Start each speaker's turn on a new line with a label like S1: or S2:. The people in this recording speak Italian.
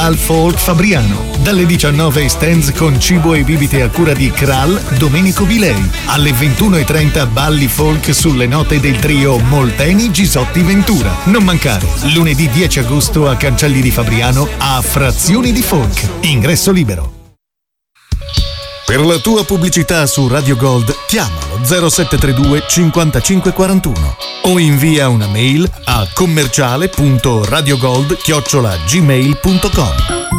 S1: Festival Folk Fabriano. Dalle 19 stands con cibo e bibite a cura di Kral, Domenico Vilei. Alle 21:30 balli folk sulle note del trio Molteni, Gisotti, Ventura. Non mancare, lunedì 10 agosto a Cancelli di Fabriano a Frazioni di Folk. Ingresso libero. Per la tua pubblicità su Radio Gold chiamalo 0732 5541 o invia una mail a commerciale.radiogold@gmail.com.